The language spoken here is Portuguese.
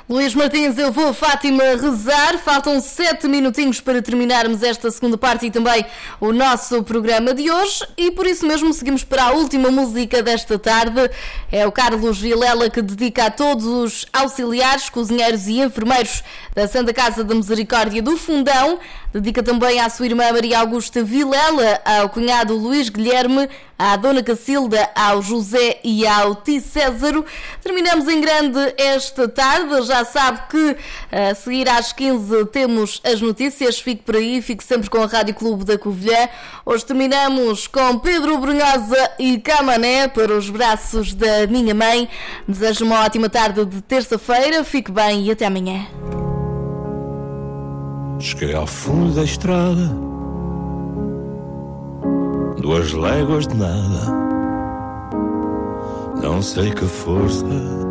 Luís Martins, eu vou a Fátima rezar. Faltam 7 minutinhos para terminarmos esta segunda parte e também o nosso programa de hoje. E por isso mesmo seguimos para a última música desta tarde. É o Carlos Vilela, que dedica a todos os auxiliares, cozinheiros e enfermeiros da Santa Casa da Misericórdia do Fundão. Dedica também à sua irmã Maria Augusta Vilela, ao cunhado Luís Guilherme, à Dona Cacilda, ao José e ao Ti Césaro. Terminamos em grande esta tarde. Já sabe que a seguir às 15 temos as notícias. Fique por aí, fique sempre com a Rádio Clube da Covilhã. Hoje terminamos com Pedro Brunhosa e Camané, para os braços da minha mãe. Desejo uma ótima tarde de terça-feira. Fique bem e até amanhã. Cheguei ao fundo da estrada, 2 léguas de nada. Não sei que força